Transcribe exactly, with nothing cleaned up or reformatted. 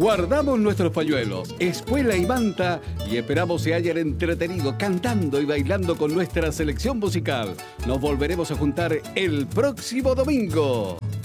Guardamos nuestros pañuelos, espuela y manta y esperamos se hayan entretenido cantando y bailando con nuestra selección musical. Nos volveremos a juntar el próximo domingo.